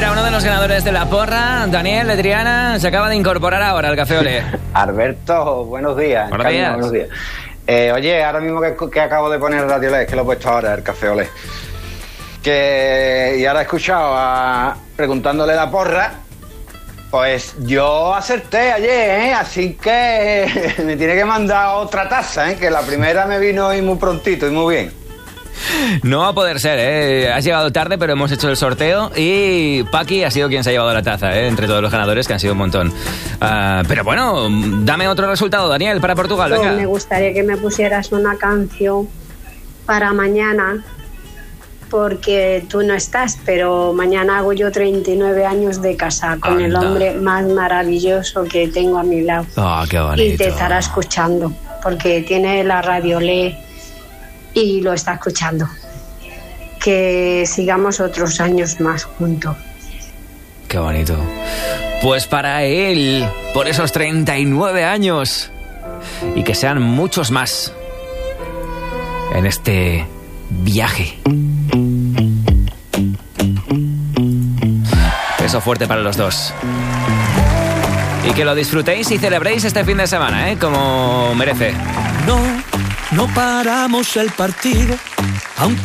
Mira, uno de los ganadores de la porra, Daniel de Triana, se acaba de incorporar ahora al Café Olé. Alberto, buenos días. Buenos días. Buenos días. Oye, ahora mismo que acabo de poner Radio Olé, que lo he puesto ahora, el Café Olé. Y ahora he escuchado preguntándole la porra. Pues yo acerté ayer, así que me tiene que mandar otra taza, que la primera me vino hoy muy prontito y muy bien. No va a poder ser, Has llegado tarde, pero hemos hecho el sorteo y Paqui ha sido quien se ha llevado la taza, entre todos los ganadores, que han sido un montón. Pero bueno, dame otro resultado, Daniel, para Portugal, venga. Me gustaría que me pusieras una canción para mañana, porque tú no estás, pero mañana hago yo 39 años de casa con el hombre más maravilloso que tengo a mi lado. Oh, qué bonito. Y te estará escuchando, porque tiene la Radio Olé y lo está escuchando. Que sigamos otros años más juntos. Qué bonito. Pues para él, por esos 39 años, y que sean muchos más en este viaje. Beso fuerte para los dos. Y que lo disfrutéis y celebréis este fin de semana, como merece. No paramos el partido, aunque